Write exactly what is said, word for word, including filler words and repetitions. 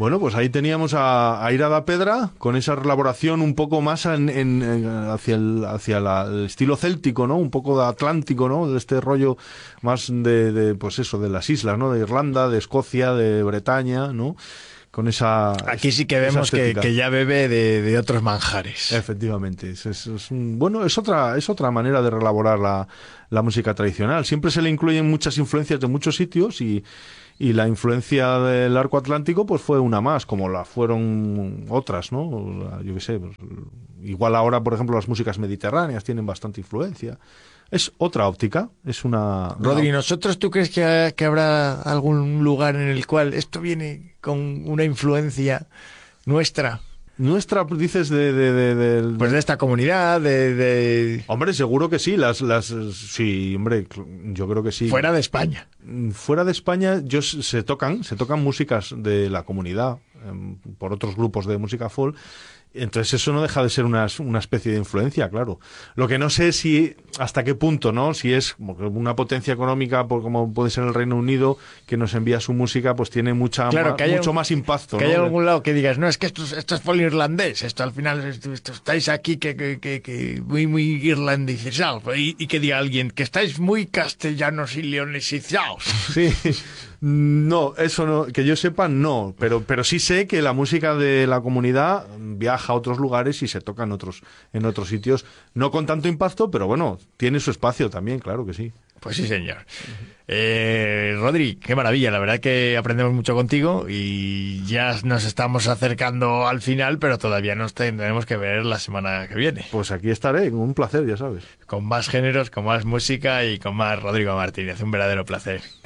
Bueno, pues ahí teníamos a, a Ira da Pedra, con esa elaboración un poco más en, en, en- hacia, el, hacia la- el estilo céltico, ¿no? Un poco de atlántico, ¿no? De este rollo más de, de, pues eso, de las islas, ¿no? De Irlanda, de Escocia, de Bretaña, ¿no? Con esa... Aquí sí que esa vemos que, estética. que ya bebe de, de otros manjares. Efectivamente, es, es- es un- bueno, es otra, es otra manera de reelaborar la, la música tradicional. Siempre se le incluyen muchas influencias de muchos sitios y, y la influencia del arco atlántico pues fue una más, como la fueron otras, ¿no? La- Yo qué sé, pues, igual ahora, por ejemplo, las músicas mediterráneas tienen bastante influencia. Es otra óptica, es una... Rodri, una- ¿nosotros tú crees que, que habrá algún lugar en el cual esto viene con una influencia nuestra? Nuestra, dices, de... de, de- del- Pues de esta comunidad, de, de- Hombre, seguro que sí, las, las, sí, hombre, yo creo que sí. fuera de España. Fuera de España, yo, se tocan, se tocan músicas de la comunidad em, por otros grupos de música folk. Entonces eso no deja de ser una, una especie de influencia, claro. Lo que no sé es si hasta qué punto, ¿no? Si es una potencia económica, por, como puede ser el Reino Unido, que nos envía su música, pues tiene mucha Claro, ma- que haya mucho un- más impacto, Que ¿no? haya algún lado que digas, no, es que esto, es- esto es folk irlandés, esto al final, esto, esto estáis aquí que, que, que, que muy, muy irlandizados. Y, y que diga alguien que estáis muy castellanos y leonesizados. Sí, no, eso no, que yo sepa, no, pero, pero sí sé que la música de la comunidad viaja a otros lugares y se toca en otros, en otros sitios, no con tanto impacto, pero bueno, tiene su espacio también, claro que sí. Pues sí, señor. Eh, Rodri, qué maravilla, la verdad que aprendemos mucho contigo y ya nos estamos acercando al final, pero todavía nos tendremos que ver la semana que viene. Pues aquí estaré, un placer, ya sabes. Con más géneros, con más música y con más Rodrigo Martínez. Un verdadero placer.